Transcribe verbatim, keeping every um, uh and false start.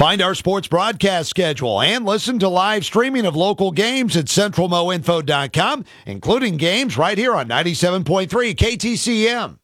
Find our sports broadcast schedule and listen to live streaming of local games at central mo info dot com, including games right here on ninety-seven point three K T C M.